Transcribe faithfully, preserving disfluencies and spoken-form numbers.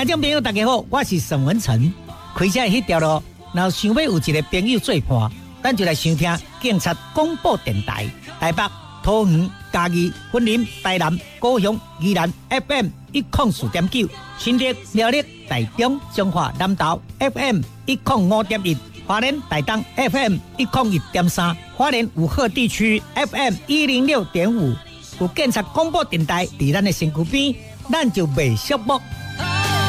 听众朋友大家好，我是沈文成。开车的迄条路，若想要有一个朋友做伴，咱就来收听警察广播电台。台北、桃园、嘉义、云林、台南、高雄、宜兰 F M 一零四点九，新竹、苗栗、台中、彰化、南投 F M 一零五点一，花莲、台东 F M 一零一点三，花莲武鹤地区 F M 一零六点五。有警察广播电台伫咱的身躯边，咱就袂寂寞。